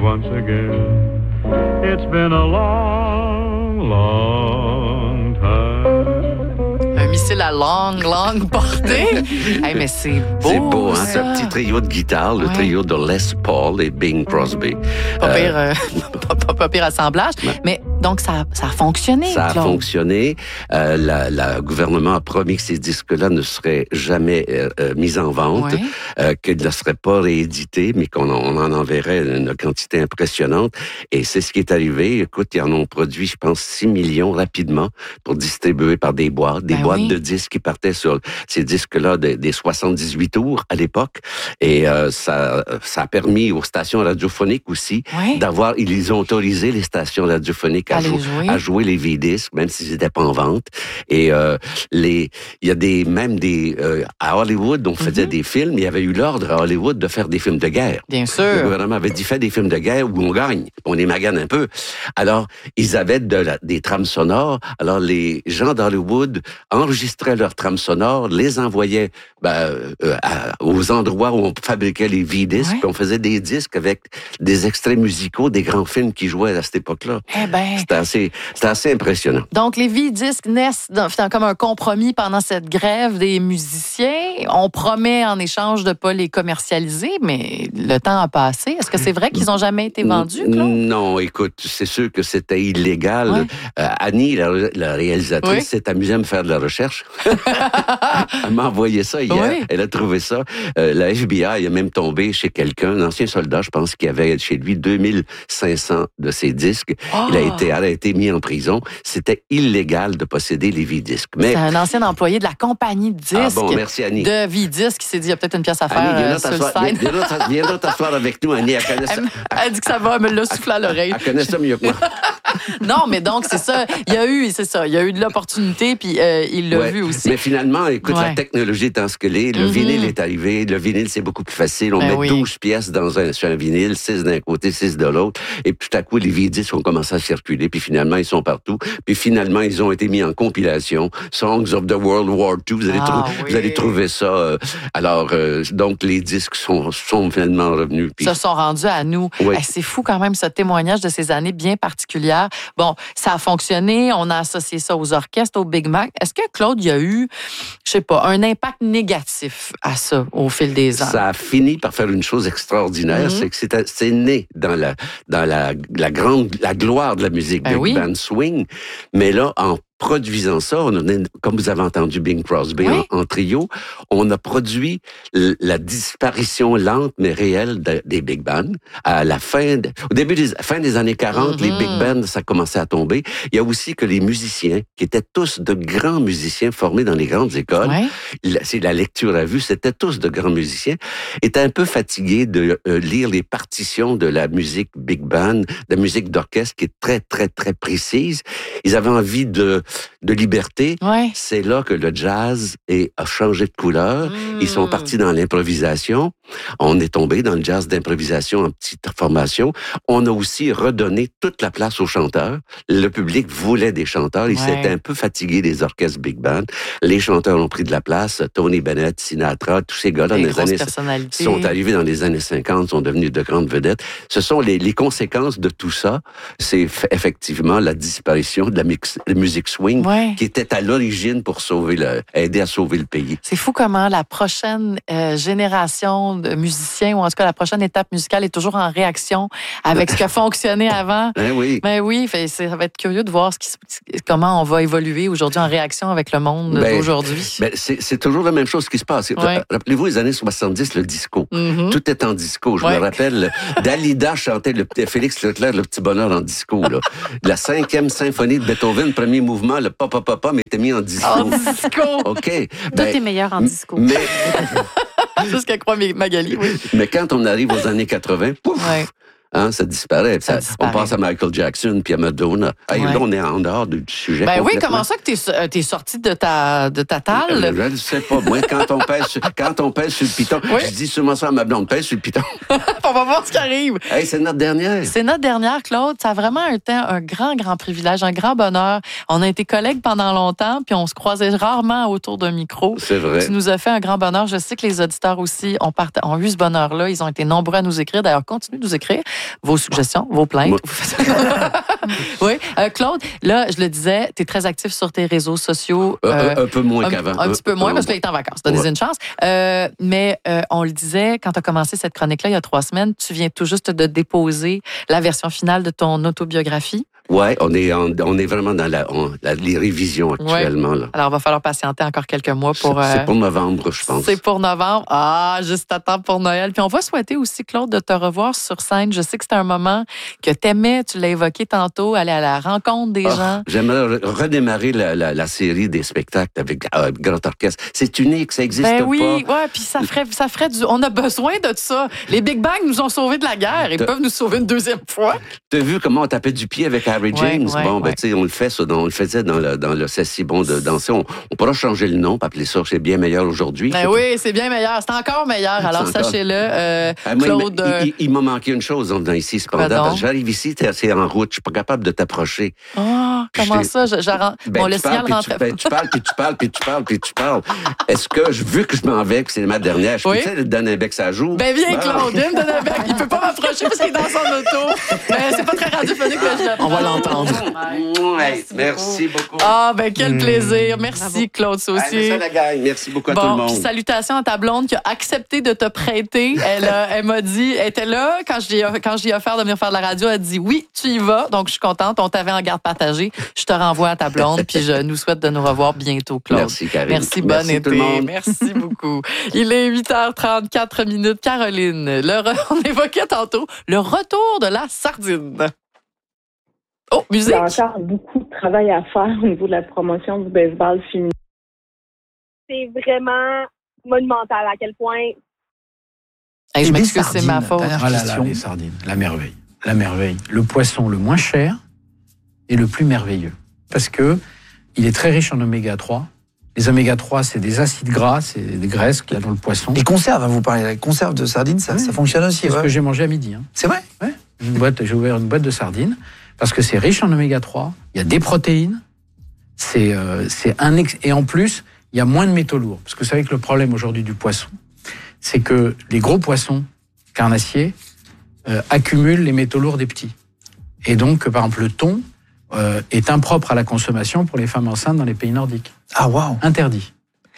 once again. It's been a long, long time. Un missile à longue portée. Hey, mais c'est beau. C'est beau, hein? Ça. C'est un petit trio de guitare, le trio de Les Paul et Bing Crosby. Pas pire assemblage. Ouais. Mais donc, ça a fonctionné. Ça a Claude. fonctionné. Le gouvernement a promis que ces disques-là ne seraient jamais mis en vente, qu'ils ne seraient pas réédités, mais qu'on en enverrait une quantité impressionnante. Et c'est ce qui est arrivé. Écoute, ils en ont produit, je pense, 6 millions rapidement pour distribuer par des boîtes de disques qui partaient sur ces disques-là des 78 tours à l'époque. Et ça a permis aux stations radiophoniques aussi d'avoir, ils ont autorisé les stations radiophoniques à jouer les V-disques, même s'ils n'étaient pas en vente. Et il y a à Hollywood, on faisait des films, il y avait eu l'ordre à Hollywood de faire des films de guerre. Bien sûr. Le gouvernement avait dit, fais des films de guerre où on gagne, on les magane un peu. Alors, ils avaient des trames sonores. Alors, les gens d'Hollywood enregistraient leurs trames sonores, les envoyaient aux endroits où on fabriquait les V-disques, puis on faisait des disques avec des extraits musicaux des grands films qui jouaient à cette époque-là. Eh ben. C'était assez impressionnant. Donc, les V-disques naissent comme un compromis pendant cette grève des musiciens. On promet en échange de ne pas les commercialiser, mais le temps a passé. Est-ce que c'est vrai qu'ils n'ont jamais été vendus, Claude? Non, écoute, c'est sûr que c'était illégal. Ouais. Annie, la réalisatrice, s'est amusée à me faire de la recherche. Elle m'a envoyé ça hier. Oui. Elle a trouvé ça. La FBI est même tombé chez quelqu'un, un ancien soldat, je pense, qui avait chez lui 2500 de ses disques. Oh. Il a été arrêté, mis en prison. C'était illégal de posséder les V-disques. Mais... C'est un ancien employé de la compagnie de disques. Ah bon, merci Annie. De V-disques qui s'est dit, il y a peut-être une pièce à faire sur le site. Viens donc t'asseoir avec nous, Annie. Elle dit que ça va, elle me l'a soufflé à l'oreille. Elle connaît ça mieux que moi. Non, mais donc, c'est ça. Il y a eu de l'opportunité, puis il l'a vu aussi. Mais finalement, écoute, la technologie étant ce qu'elle est, le vinyle est arrivé. Le vinyle, c'est beaucoup plus facile. On met 12 pièces sur un vinyle, 6 d'un côté, 6 de l'autre. Et puis, tout à coup, les V-disques ont commencé à circuler. Puis finalement, ils sont partout. Puis finalement, ils ont été mis en compilation. Songs of the World War II. Vous allez trouver ça. Donc, les disques sont finalement revenus. Puis... se sont rendus à nous. Oui. C'est fou quand même, ce témoignage de ces années bien particulières. Bon, ça a fonctionné. On a associé ça aux orchestres, au Big Mac. Est-ce que, Claude, il y a eu, je sais pas, un impact négatif à ça au fil des ans? Ça a fini par faire une chose extraordinaire. C'est que c'est né dans la gloire de la musique, Big Band Swing. Mais là, en produisant ça, comme vous avez entendu Bing Crosby en trio, on a produit la disparition lente mais réelle des big bands. À la fin des années 40, les big bands, ça commençait à tomber. Il y a aussi que les musiciens, qui étaient tous de grands musiciens formés dans les grandes écoles, c'est la lecture à vue, c'était tous de grands musiciens, étaient un peu fatigués de lire les partitions de la musique big band, de la musique d'orchestre qui est très, très, très précise. Ils avaient envie de liberté. C'est là que le jazz a changé de couleur. Ils sont partis dans l'improvisation. On est tombé dans le jazz d'improvisation en petite formation. On a aussi redonné toute la place aux chanteurs. Le public voulait des chanteurs. Ils s'étaient un peu fatigués des orchestres big band. Les chanteurs ont pris de la place. Tony Bennett, Sinatra, tous ces gars-là sont arrivés dans les années 50, sont devenus de grandes vedettes. Ce sont les conséquences de tout ça. C'est effectivement la disparition de la musique swing qui était à l'origine pour aider à sauver le pays. C'est fou comment la prochaine génération de musiciens, ou en tout cas la prochaine étape musicale est toujours en réaction avec ce qui a fonctionné avant. Ben oui. Ça va être curieux de voir comment on va évoluer aujourd'hui en réaction avec le monde d'aujourd'hui. C'est toujours la même chose qui se passe. Rappelez-vous, les années 70, le disco. Tout est en disco. Je me rappelle, Dalida chantait Félix Leclerc, Le Petit Bonheur en disco. Là. La 5e symphonie de Beethoven, premier mouvement, le papa, mais était mis en disco. En disco! OK. Tout est meilleur en disco. Mais... c'est ce qu'elle croit Magali, Mais quand on arrive aux années 80, pouf! Ça disparaît. On passe à Michael Jackson puis à Madonna. Là, on est en dehors du sujet. Comment ça que t'es sorti de ta talle? Je ne sais pas. Moi, quand on pèse sur le piton, je dis souvent ça à ma blonde, pèse sur le piton. On va voir ce qui arrive. Hey, c'est notre dernière. C'est notre dernière, Claude. Ça a vraiment été un grand, grand privilège, un grand bonheur. On a été collègues pendant longtemps, puis on se croisait rarement autour d'un micro. C'est vrai. Tu nous as fait un grand bonheur. Je sais que les auditeurs aussi ont eu ce bonheur-là. Ils ont été nombreux à nous écrire. D'ailleurs, continuez de nous écrire. vos suggestions, vos plaintes. Oui. Claude, là, je le disais, tu es très actif sur tes réseaux sociaux. Un peu moins qu'avant. Un petit peu moins, parce que là, il est en vacances. Donnez-y une chance. Mais on le disait, quand tu as commencé cette chronique-là, il y a 3 semaines, tu viens tout juste de déposer la version finale de ton autobiographie. Oui, on est vraiment dans les révisions actuellement. Là. Alors, il va falloir patienter encore quelques mois pour... C'est pour novembre, je pense. C'est pour novembre. Ah, juste à temps pour Noël. Puis on va souhaiter aussi, Claude, de te revoir sur scène. Je sais que c'était un moment que t'aimais, tu l'as évoqué tantôt, aller à la rencontre des gens. J'aimerais redémarrer la série des spectacles avec grand orchestre. C'est unique, ça n'existe pas. Oui, puis ça ferait du... On a besoin de ça. Les Big Bang nous ont sauvés de la guerre. Ils peuvent nous sauver une deuxième fois. T'as vu comment on tapait du pied avec Harry James? Tu sais, on le fait, ça, on le faisait dans le C'est si bon de danser. On pourra changer le nom, appeler ça, c'est bien meilleur aujourd'hui. Oui, c'est bien meilleur. C'est encore meilleur. Alors, sachez-le, Claude. Il m'a manqué une chose en venant ici, cependant. J'arrive ici, t'es en route, je suis pas capable de t'approcher. Oh, comment ça? Le signal rentrait. Tu parles. Est-ce que, vu que je m'en vais, que c'est ma dernière, je peux te donner un bec ça joue? Viens, Claude, viens me donner un bec. Il peut pas m'approcher parce qu'il est dans son auto. Mais c'est pas très radiophonique que je... On va l'entendre. Merci beaucoup. Quel plaisir. Merci, Claude, ça aussi. Merci beaucoup à tout le monde. Salutations à ta blonde qui a accepté de te prêter. Elle m'a dit, elle était là quand j'ai offert de venir faire de la radio. Elle a dit oui, tu y vas. Donc, je suis contente. On t'avait en garde partagée. Je te renvoie à ta blonde. Puis, je nous souhaite de nous revoir bientôt, Claude. Merci, Karine. Merci, bon été. Tout le monde. Merci beaucoup. Il est 8h34. Caroline, on évoquait tantôt le retour de la sardine. Oh, musique! Il y a encore beaucoup de travail à faire au niveau de la promotion du baseball féminin. C'est vraiment monumental à quel point... Je m'excuse, c'est ma faute. Les sardines, la merveille. La merveille. Le poisson le moins cher et le plus merveilleux. Parce que il est très riche en oméga 3. Les oméga 3, c'est des acides gras, c'est des graisses qu'il y a dans le poisson. Les conserves, vous parlez de conserves de sardines, ça fonctionne aussi. C'est ce que j'ai mangé à midi. C'est vrai? Ouais. J'ai ouvert une boîte de sardines. Parce que c'est riche en oméga 3, il y a des protéines, et en plus, il y a moins de métaux lourds. Parce que vous savez que le problème aujourd'hui du poisson, c'est que les gros poissons carnassiers accumulent les métaux lourds des petits. Et donc, par exemple, le thon est impropre à la consommation pour les femmes enceintes dans les pays nordiques. Ah, waouh! Interdit.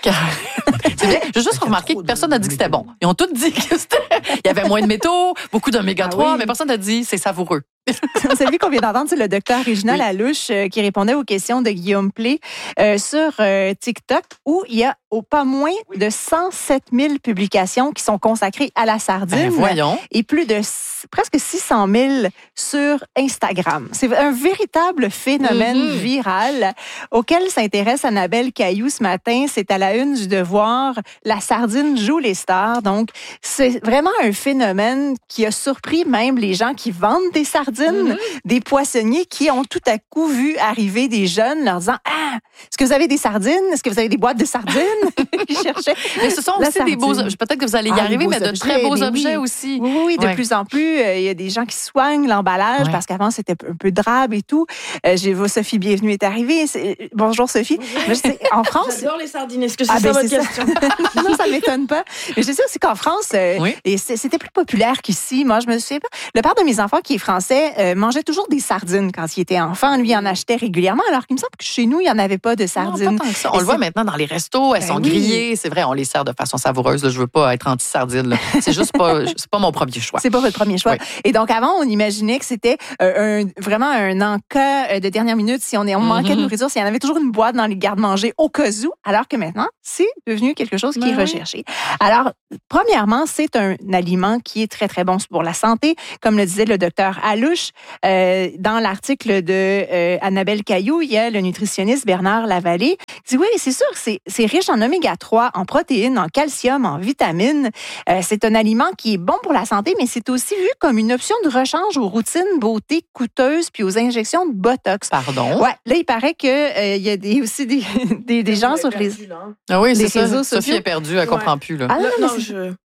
C'est vrai. J'ai juste remarqué que personne n'a dit que c'était bon. Ils ont tous dit que il y avait moins de métaux, beaucoup d'oméga 3, mais personne n'a dit c'est savoureux. Celui qu'on vient d'entendre, c'est le docteur Réginald Alouche qui répondait aux questions de Guillaume Play sur TikTok, où il y a pas moins de 107 000 publications qui sont consacrées à la sardine. Voyons. Et plus de presque 600 000 sur Instagram. C'est un véritable phénomène viral auquel s'intéresse Annabelle Cailloux ce matin. C'est à la une du Devoir. La sardine joue les stars. Donc, c'est vraiment un phénomène qui a surpris même les gens qui vendent des sardines, des poissonniers qui ont tout à coup vu arriver des jeunes leur disant « Ah, est-ce que vous avez des sardines? Est-ce que vous avez des boîtes de sardines? » Ils cherchaient. Mais ce sont aussi des beaux objets. Peut-être que vous allez y arriver, mais de très beaux objets aussi. Oui, de plus en plus, il y a des gens qui soignent l'emballage parce qu'avant, c'était un peu drabe et tout. J'ai vu Sophie Bienvenue est arrivée. Bonjour, Sophie. Mais je sais, en France... J'adore les sardines. Est-ce que c'est ça votre question? Non, ça ne m'étonne pas. Mais je sais aussi qu'en France, c'était plus populaire qu'ici. Moi, je me souviens pas. Le père de mes enfants, qui est français, mangeait toujours des sardines quand il était enfant. Lui, il en achetait régulièrement, alors qu'il me semble que chez nous, il n'y en avait pas de sardines. Non, pas tant que ça. On le voit maintenant dans les restos. Elles sont grillées. C'est vrai, on les sert de façon savoureuse. Là, je veux pas être anti-sardine. C'est juste pas, c'est pas mon premier choix. C'est pas votre premier choix. Oui. Et donc, avant, on imaginait que c'était vraiment un encas de dernière minute. Si on manquait de nourriture, s'il y en avait toujours une boîte dans les garde-manger au cas où, alors que maintenant, c'est devenu quelque chose qui est recherché. Alors, premièrement, c'est un aliment qui est très, très bon pour la santé. Comme le disait le docteur Alouche, dans l'article de Annabelle Cailloux, il y a le nutritionniste Bernard Lavallée qui dit, oui, c'est sûr, c'est riche en oméga 3, en protéines, en calcium, en vitamines. C'est un aliment qui est bon pour la santé, mais c'est aussi vu comme une option de rechange aux routines beauté coûteuses puis aux injections de Botox. Pardon? Ouais, là, il paraît que il y a aussi des gens sur les réseaux sociaux. Sophie est perdue, elle comprend plus. Là. Ah, non,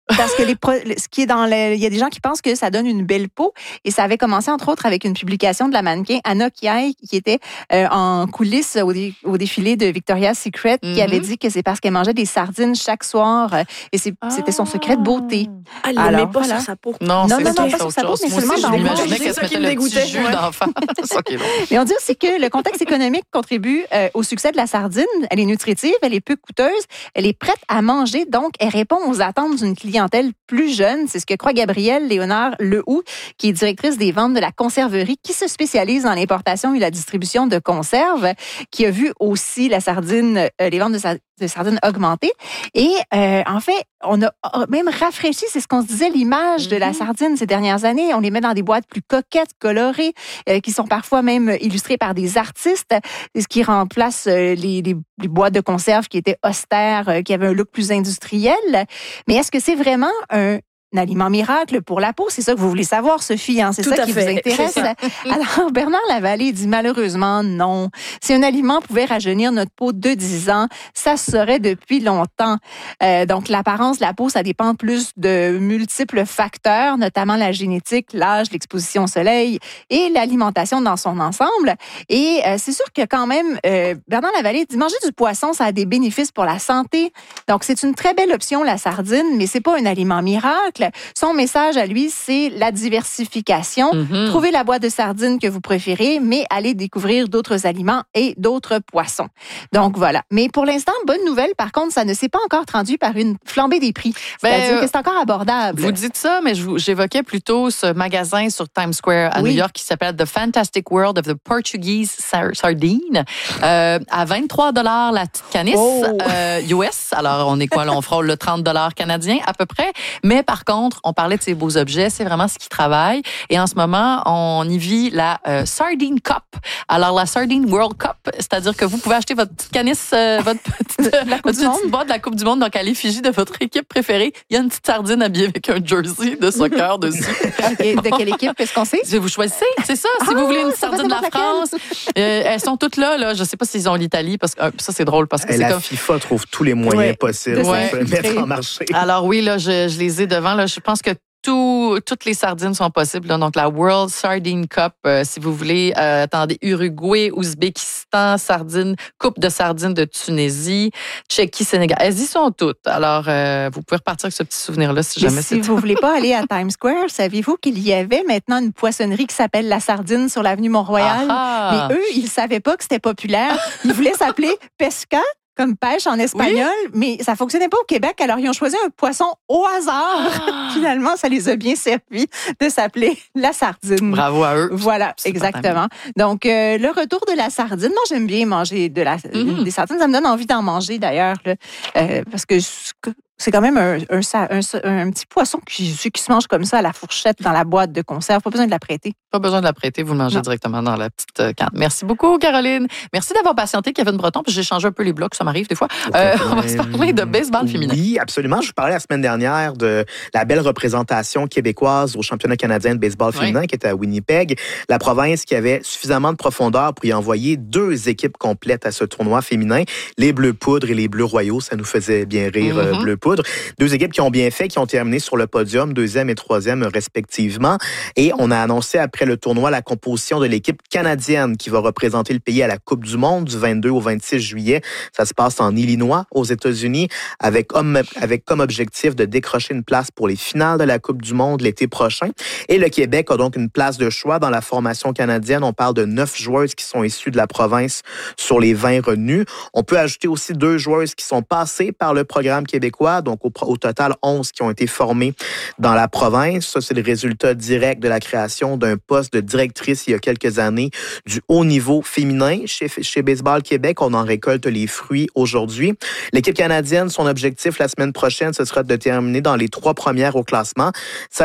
Parce que ce qui est il y a des gens qui pensent que ça donne une belle peau et ça avait commencé entre autres avec une publication de la mannequin Anna Kiai qui était en coulisses au défilé de Victoria's Secret qui avait dit que c'est parce qu'elle mangeait des sardines chaque soir et c'était son secret de beauté. Elle ne met pas sur sa peau. Non, pas sur sa peau, mais seulement dans le monde. Je m'imaginais qu'elle se mettait le petit jus d'enfant. Mais on dit aussi que le contexte économique contribue au succès de la sardine. Elle est nutritive, elle est peu coûteuse, elle est prête à manger, donc elle répond aux attentes d'une clientèle plus jeune. C'est ce que croit Gabrielle Léonard Lehoux, qui est directrice des ventes de la conserverie, qui se spécialise dans l'importation et la distribution de conserves, qui a vu aussi la sardine, les ventes de sardines augmenter. Et en fait, on a même rafraîchi, c'est ce qu'on se disait, l'image de la sardine ces dernières années. On les met dans des boîtes plus coquettes, colorées, qui sont parfois même illustrées par des artistes, ce qui remplace les boîtes de conserve qui étaient austères, qui avaient un look plus industriel. Mais est-ce que c'est vraiment un aliment miracle pour la peau? C'est ça que vous voulez savoir, Sophie, hein? C'est ça qui vous intéresse. Alors, Bernard Lavallée dit malheureusement non. Si un aliment pouvait rajeunir notre peau de 10 ans, ça se saurait depuis longtemps. Donc, l'apparence de la peau, ça dépend plus de multiples facteurs, notamment la génétique, l'âge, l'exposition au soleil et l'alimentation dans son ensemble. Et c'est sûr que quand même, Bernard Lavallée dit manger du poisson, ça a des bénéfices pour la santé. Donc, c'est une très belle option, la sardine, mais c'est pas un aliment miracle. Son message à lui, c'est la diversification. Trouvez la boîte de sardines que vous préférez, mais allez découvrir d'autres aliments et d'autres poissons. Donc voilà. Mais pour l'instant, bonne nouvelle, par contre, ça ne s'est pas encore traduit par une flambée des prix. C'est-à-dire que c'est encore abordable. Vous dites ça, mais j'évoquais plutôt ce magasin sur Times Square à New York qui s'appelle The Fantastic World of the Portuguese Sardine. À 23 $ la petite canisse US. Alors, on est quoi là? On frôle le 30 $ canadien à peu près. Mais par contre, on parlait de ces beaux objets, c'est vraiment ce qui travaille. Et en ce moment, on y vit la Sardine Cup. Alors, la Sardine World Cup, c'est-à-dire que vous pouvez acheter votre petite canisse, votre petite boîte de la Coupe du Monde, donc à l'effigie de votre équipe préférée. Il y a une petite sardine habillée avec un jersey de soccer dessus. Okay. De quelle équipe est-ce qu'on sait? Vous choisissez, c'est ça. Si vous voulez une sardine de la France, elles sont toutes là. Je ne sais pas s'ils ont l'Italie, parce que ça, c'est drôle. Parce que la FIFA trouve tous les moyens possibles pour le mettre en marché. Alors oui, là, je les ai devant. Là, je pense que toutes les sardines sont possibles. Là. Donc, la World Sardine Cup, si vous voulez. Attendez, Uruguay, Ouzbékistan, Coupe de sardines de Tunisie, Tchéquie, Sénégal. Elles y sont toutes. Alors, vous pouvez repartir avec ce petit souvenir-là si jamais c'est... Si vous ne voulez pas aller à Times Square, saviez-vous qu'il y avait maintenant une poissonnerie qui s'appelle La Sardine sur l'avenue Mont-Royal? Mais eux, ils ne savaient pas que c'était populaire. Ils voulaient s'appeler Pesca, comme pêche en espagnol, mais ça fonctionnait pas au Québec. Alors, ils ont choisi un poisson au hasard. Finalement, ça les a bien servi de s'appeler la sardine. Bravo à eux. Voilà, exactement. Donc, le retour de la sardine. Moi, j'aime bien manger des sardines. Ça me donne envie d'en manger, d'ailleurs, là, parce que c'est quand même un petit poisson qui se mange comme ça à la fourchette dans la boîte de conserve. Pas besoin de la prêter. Pas besoin de la prêter, vous le mangez directement dans la petite canne. Merci beaucoup, Caroline. Merci d'avoir patienté, Kevin Breton, puis j'ai changé un peu les blocs, ça m'arrive des fois. On va se parler de baseball féminin. Oui, absolument. Je vous parlais la semaine dernière de la belle représentation québécoise au championnat canadien de baseball féminin qui était à Winnipeg. La province qui avait suffisamment de profondeur pour y envoyer 2 équipes complètes à ce tournoi féminin. Les Bleus Poudres et les Bleus Royaux, ça nous faisait bien rire, Bleus Poudres. 2 équipes qui ont bien fait, qui ont terminé sur le podium, 2e et 3e respectivement. Et on a annoncé après le tournoi la composition de l'équipe canadienne qui va représenter le pays à la Coupe du Monde du 22 au 26 juillet. Ça se passe en Illinois, aux États-Unis, avec comme objectif de décrocher une place pour les finales de la Coupe du Monde l'été prochain. Et le Québec a donc une place de choix dans la formation canadienne. On parle de 9 joueuses qui sont issues de la province sur les 20 retenues. On peut ajouter aussi 2 joueuses qui sont passées par le programme québécois. Donc, au total, 11 qui ont été formés dans la province. Ça, c'est le résultat direct de la création d'un poste de directrice il y a quelques années du haut niveau féminin. Chez Baseball Québec, on en récolte les fruits aujourd'hui. L'équipe canadienne, son objectif la semaine prochaine, ce sera de terminer dans les 3 premières au classement. Ça leur a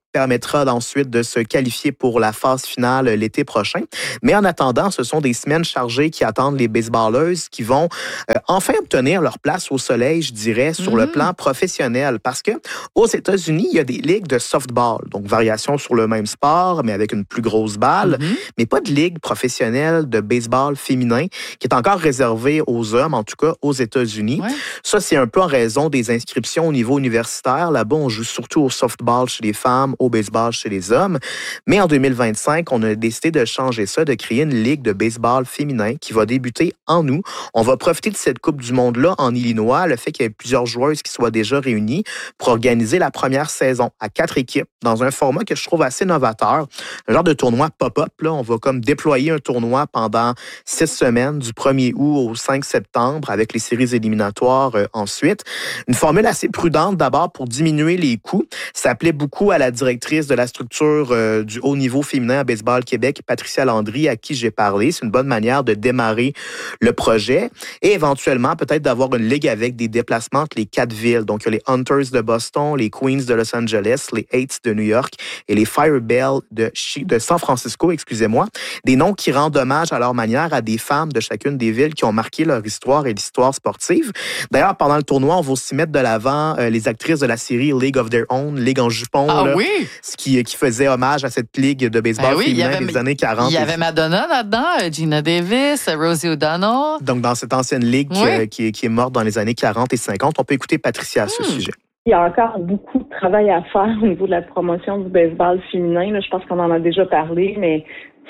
permettra ensuite de se qualifier pour la phase finale l'été prochain. Mais en attendant, ce sont des semaines chargées qui attendent les baseballeuses qui vont enfin obtenir leur place au soleil, je dirais, sur le plan professionnel. Parce que aux États-Unis, il y a des ligues de softball, donc variation sur le même sport, mais avec une plus grosse balle, mais pas de ligue professionnelle de baseball féminin qui est encore réservée aux hommes, en tout cas aux États-Unis. Ouais. Ça, c'est un peu en raison des inscriptions au niveau universitaire. Là-bas, on joue surtout au softball chez les femmes, au baseball chez les hommes. Mais en 2025, on a décidé de changer ça, de créer une ligue de baseball féminin qui va débuter en août. On va profiter de cette Coupe du Monde-là en Illinois, le fait qu'il y ait plusieurs joueuses qui soient déjà réunies pour organiser la première saison à 4 équipes dans un format que je trouve assez novateur. Un genre de tournoi pop-up. Là. On va comme déployer un tournoi pendant 6 semaines, du 1er août au 5 septembre, avec les séries éliminatoires ensuite. Une formule assez prudente d'abord pour diminuer les coûts. Ça plaît beaucoup à la directrice de la structure du haut niveau féminin à Baseball Québec, Patricia Landry, à qui j'ai parlé. C'est une bonne manière de démarrer le projet et éventuellement peut-être d'avoir une ligue avec des déplacements entre les 4 villes. Donc, il y a les Hunters de Boston, les Queens de Los Angeles, les Eights de New York et les Firebell de San Francisco, excusez-moi. Des noms qui rendent hommage à leur manière à des femmes de chacune des villes qui ont marqué leur histoire et l'histoire sportive. D'ailleurs, pendant le tournoi, on va aussi mettre de l'avant les actrices de la série League of Their Own, Ligue en jupon, là, ce qui faisait hommage à cette ligue de baseball féminin des années 40. Il y avait Madonna là-dedans, Gina Davis, Rosie O'Donnell. Donc, dans cette ancienne ligue qui est morte dans les années 40 et 50, on peut écouter Patricia à ce sujet. Il y a encore beaucoup de travail à faire au niveau de la promotion du baseball féminin. Là, je pense qu'on en a déjà parlé, mais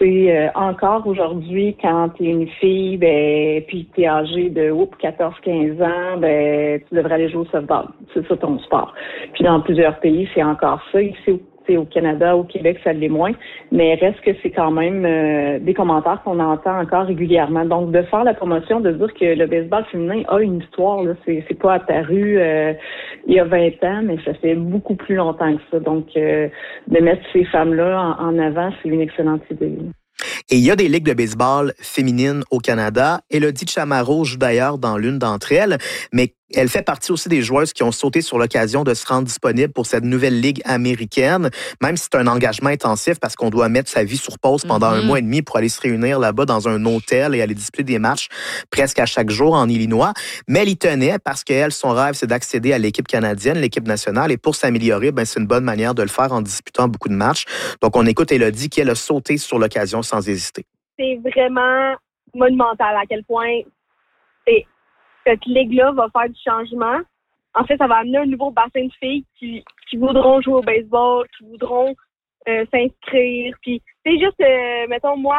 encore aujourd'hui, quand tu es une fille, puis tu es âgée de 14-15 ans, tu devrais aller jouer au softball. C'est ça ton sport. Puis dans plusieurs pays, c'est encore ça. Ici, au Canada, au Québec, ça l'est moins. Mais reste que c'est quand même des commentaires qu'on entend encore régulièrement. Donc, de faire la promotion, de dire que le baseball féminin a une histoire, là, c'est pas apparu il y a 20 ans, mais ça fait beaucoup plus longtemps que ça. Donc, de mettre ces femmes-là en avant, c'est une excellente idée. Et il y a des ligues de baseball féminines au Canada. Élodie Chamaro joue d'ailleurs dans l'une d'entre elles, mais elle fait partie aussi des joueuses qui ont sauté sur l'occasion de se rendre disponible pour cette nouvelle ligue américaine, même si c'est un engagement intensif parce qu'on doit mettre sa vie sur pause pendant 1 mois et demi pour aller se réunir là-bas dans un hôtel et aller disputer des matchs presque à chaque jour en Illinois. Mais elle y tenait parce qu'elle, son rêve, c'est d'accéder à l'équipe canadienne, l'équipe nationale, et pour s'améliorer, c'est une bonne manière de le faire en disputant beaucoup de matchs. Donc, on écoute Élodie qui, elle, a sauté sur l'occasion sans hésiter. C'est vraiment monumental à quel point cette ligue-là va faire du changement. En fait, ça va amener un nouveau bassin de filles qui voudront jouer au baseball, qui voudront s'inscrire. Puis, c'est juste, mettons, moi,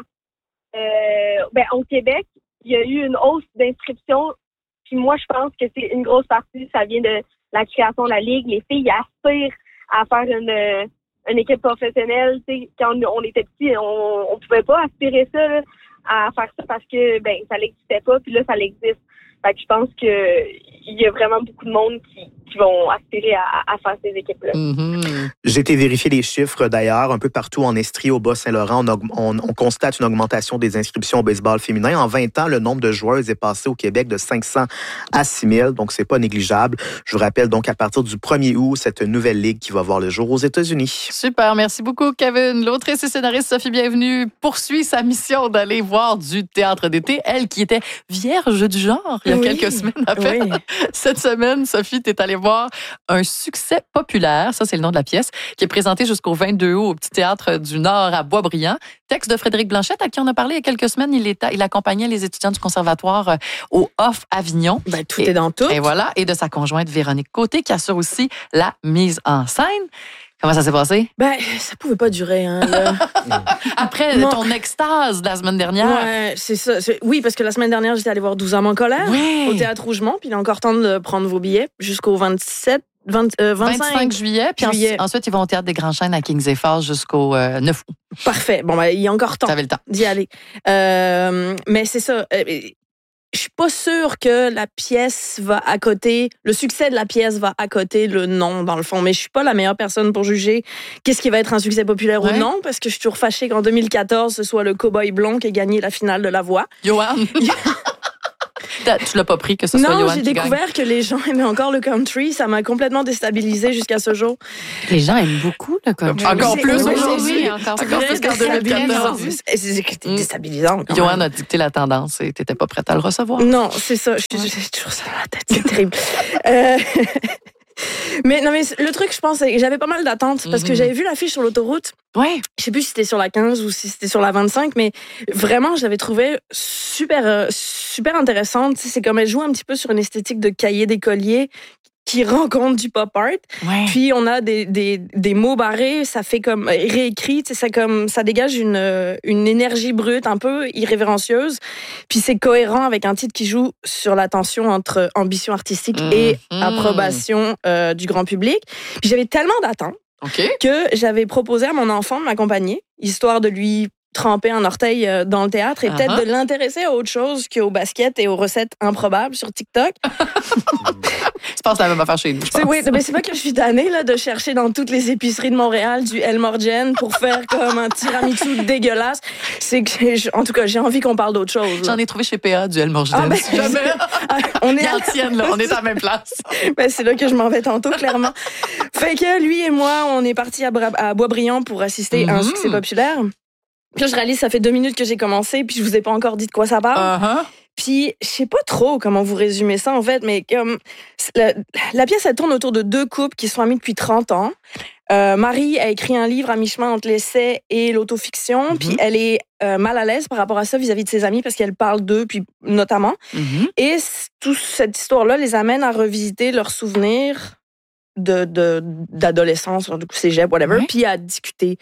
au Québec, il y a eu une hausse d'inscriptions. Puis moi, je pense que c'est une grosse partie, ça vient de la création de la ligue. Les filles aspirent à faire une équipe professionnelle. T'sais, quand on était petits, on pouvait pas aspirer ça, là, à faire ça parce que ça n'existait pas, puis là, ça l'existe. Fait que je pense qu'il y a vraiment beaucoup de monde qui vont aspirer à faire ces équipes-là. J'ai été vérifier les chiffres d'ailleurs, un peu partout en Estrie, au Bas-Saint-Laurent, on constate une augmentation des inscriptions au baseball féminin. En 20 ans, le nombre de joueuses est passé au Québec de 500 à 6 000, donc c'est pas négligeable. Je vous rappelle donc à partir du 1er août, cette nouvelle ligue qui va voir le jour aux États-Unis. Super, merci beaucoup Kevin. L'autrice et scénariste Sophie Bienvenue poursuit sa mission d'aller voir du théâtre d'été, elle qui était vierge du genre il y a quelques semaines à peine. Oui. Cette semaine, Sophie, t'es allée voir un succès populaire, ça c'est le nom de la pièce, qui est présenté jusqu'au 22 août au Petit Théâtre du Nord à Boisbriand. Texte de Frédéric Blanchette, à qui on a parlé il y a quelques semaines. Il accompagnait les étudiants du conservatoire au Off Avignon. Tout est dans tout. Et voilà, et de sa conjointe Véronique Côté, qui assure aussi la mise en scène. Comment ça s'est passé? Ça pouvait pas durer, hein, là. Après ton extase de la semaine dernière. Ouais, c'est ça. Oui, parce que la semaine dernière, j'étais allée voir 12 hommes en colère au Théâtre Rougemont, puis il est encore temps de prendre vos billets jusqu'au 25 juillet. Puis ensuite, ils vont au Théâtre des Grands Chênes à Kings et Falls jusqu'au 9 août. Parfait. Bon, il y a encore temps. T'avais le temps d'y aller. Mais c'est ça. Je suis pas sûre que la pièce va à côté, le succès de la pièce va à côté le nom, dans le fond. Mais je suis pas la meilleure personne pour juger qu'est-ce qui va être un succès populaire ou non, parce que je suis toujours fâchée qu'en 2014, ce soit le Cowboy Blond qui ait gagné la finale de La Voix. Johan! Tu l'as pas pris que ce soit Johan Non, qui j'ai découvert gagne. que les gens aimaient encore le country. Ça m'a complètement déstabilisée jusqu'à ce jour. Les gens aiment beaucoup le country. Encore plus aujourd'hui. Encore plus qu'en 2014. C'est déstabilisant. quand Johan même. a dicté la tendance et t'étais pas prête à le recevoir. Non, c'est ça. J'ai toujours ça dans la tête. C'est terrible. Mais le truc, je pense, c'est que j'avais pas mal d'attentes parce que j'avais vu l'affiche sur l'autoroute. Ouais. Je sais plus si c'était sur la 15 ou si c'était sur la 25, mais vraiment, je l'avais trouvée super intéressante. Tu sais, c'est comme elle joue un petit peu sur une esthétique de cahier d'écolier qui rencontre du pop art. Ouais. Puis on a des mots barrés, ça fait comme réécrit, tu sais, ça dégage une énergie brute un peu irrévérencieuse. Puis c'est cohérent avec un titre qui joue sur la tension entre ambition artistique et approbation du grand public. Puis j'avais tellement d'attentes que j'avais proposé à mon enfant de m'accompagner, histoire de lui tremper un orteil dans le théâtre et peut-être de l'intéresser à autre chose qu'au basket et aux recettes improbables sur TikTok. Je pense que la même affaire chez nous, je pense. Oui, mais c'est pas que je suis tannée là, de chercher dans toutes les épiceries de Montréal du El Morgen pour faire comme un tiramisu dégueulasse. C'est que, en tout cas, j'ai envie qu'on parle d'autre chose. Là. J'en ai trouvé chez PA du El Morgen. Ah, ben, si jamais. On est à tienne, là. On est à la même place. Ben, c'est là que je m'en vais tantôt, clairement. Fait que lui et moi, on est partis à Boisbriand pour assister à un succès populaire. Puis là, je réalise, ça fait 2 minutes que j'ai commencé, puis je vous ai pas encore dit de quoi ça parle. Puis, je sais pas trop comment vous résumer ça, en fait, mais comme la pièce, elle tourne autour de 2 couples qui sont amis depuis 30 ans. Marie a écrit un livre à mi-chemin entre l'essai et l'autofiction, puis elle est mal à l'aise par rapport à ça vis-à-vis de ses amis parce qu'elle parle d'eux, puis notamment. Et toute cette histoire-là les amène à revisiter leurs souvenirs d'adolescence, du coup, cégep, whatever, puis à discuter.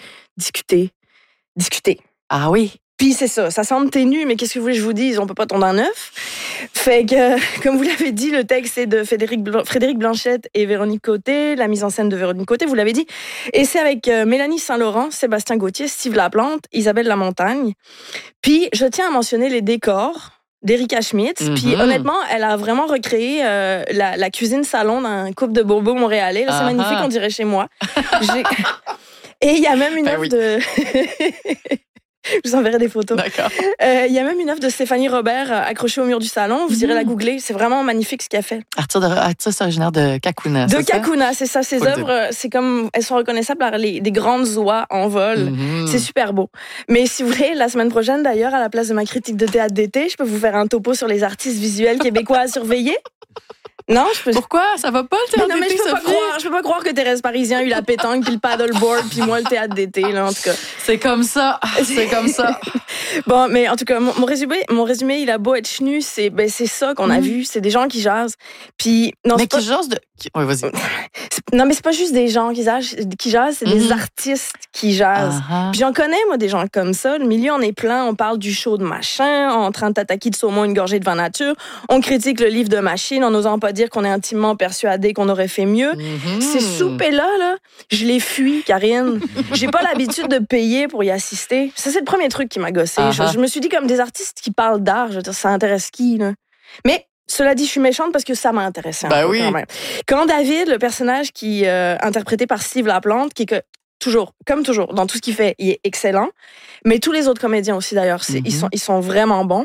Ah oui. Puis c'est ça semble ténu, mais qu'est-ce que vous voulez que je vous dise? On peut pas tomber en neuf. Fait que, comme vous l'avez dit, le texte est de Frédéric Blanchette et Véronique Côté, la mise en scène de Véronique Côté, vous l'avez dit. Et c'est avec Mélanie Saint-Laurent, Sébastien Gauthier, Steve Laplante, Isabelle Lamontagne. Puis je tiens à mentionner les décors d'Erika Schmitz. Puis honnêtement, elle a vraiment recréé la cuisine salon d'un couple de bobos montréalais. Là, c'est magnifique, on dirait chez moi. Et il y a même une œuvre de... Je vous enverrai des photos. D'accord. Il y a même une œuvre de Stéphanie Robert accrochée au mur du salon. Vous irez la googler. C'est vraiment magnifique ce qu'elle fait. Artiste originaire de Kakuna. De Kakuna, c'est ça. Ses œuvres, c'est comme elles sont reconnaissables par des grandes oies en vol. C'est super beau. Mais si vous voulez, la semaine prochaine, d'ailleurs, à la place de ma critique de théâtre d'été, je peux vous faire un topo sur les artistes visuels québécois à surveiller. Non, Pourquoi? Ça va pas le théâtre d'été, je peux pas croire que Thérèse Parisien a eu la pétanque puis le paddleboard puis moi le théâtre d'été, là, en tout cas. C'est comme ça. C'est comme ça. Bon, mais en tout cas, mon résumé, il a beau être chenu, c'est ça qu'on a vu. C'est des gens qui jasent. Puis, non, mais qui jasent de... Oui, vas-y. Non, mais c'est pas juste des gens qui jasent, c'est des artistes qui jasent. Puis j'en connais, moi, des gens comme ça. Le milieu en est plein. On parle du show de machin, en train de t'attaquer de saumon une gorgée de vin nature. On critique le livre de machine en n'osant pas dire qu'on est intimement persuadé qu'on aurait fait mieux. Ces soupers-là, je les fuis, Karine. J'ai pas l'habitude de payer pour y assister. Ça, c'est le premier truc qui m'a gossé. Je me suis dit, comme des artistes qui parlent d'art, je veux dire, ça intéresse qui, là? Mais cela dit, je suis méchante parce que ça m'a intéressé un peu quand même. Quand David, le personnage qui interprété par Steve Laplante, qui est comme toujours, dans tout ce qu'il fait, il est excellent. Mais tous les autres comédiens aussi, d'ailleurs, ils sont vraiment bons.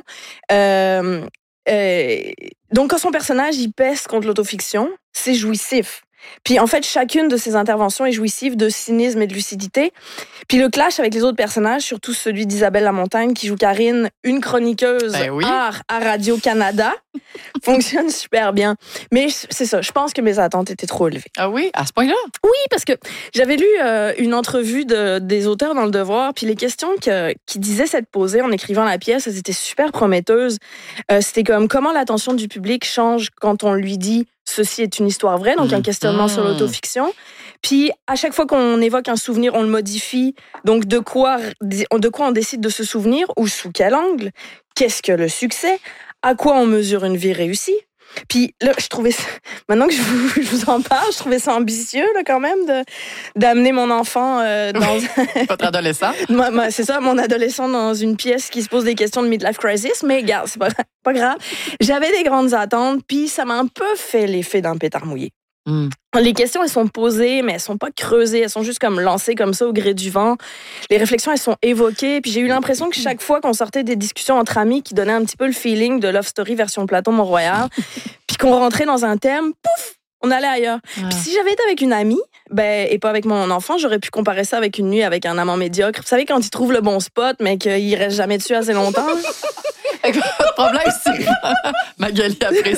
Donc, quand son personnage, il pèse contre l'autofiction, c'est jouissif. Puis, en fait, chacune de ses interventions est jouissive de cynisme et de lucidité. Puis, le clash avec les autres personnages, surtout celui d'Isabelle Lamontagne, qui joue Karine, une chroniqueuse art à Radio-Canada, fonctionne super bien. Mais c'est ça, je pense que mes attentes étaient trop élevées. Ah oui? À ce point-là? Oui, parce que j'avais lu une entrevue des auteurs dans Le Devoir, puis les questions qui disaient s'être posées en écrivant la pièce, elles étaient super prometteuses. C'était comme comment l'attention du public change quand on lui dit « ceci est une histoire vraie », donc un questionnement sur l'autofiction. Puis, à chaque fois qu'on évoque un souvenir, on le modifie. Donc, de quoi on décide de se souvenir ou sous quel angle? Qu'est-ce que le succès? À quoi on mesure une vie réussie? Puis là, je trouvais ça, maintenant que je vous en parle, je trouvais ça ambitieux là, quand même d'amener mon enfant dans... Votre adolescent? C'est ça, mon adolescent dans une pièce qui se pose des questions de midlife crisis, mais regarde, c'est pas grave. J'avais des grandes attentes, puis ça m'a un peu fait l'effet d'un pétard mouillé. Les questions, elles sont posées, mais elles sont pas creusées. Elles sont juste comme lancées comme ça au gré du vent. Les réflexions, elles sont évoquées. Puis j'ai eu l'impression que chaque fois qu'on sortait des discussions entre amis qui donnaient un petit peu le feeling de Love Story version Platon Mont-Royal, puis qu'on rentrait dans un thème, pouf, on allait ailleurs. Puis si j'avais été avec une amie, et pas avec mon enfant, j'aurais pu comparer ça avec une nuit avec un amant médiocre. Vous savez, quand il trouve le bon spot, mais qu'il reste jamais dessus assez longtemps. Pas de problème, c'est Magali après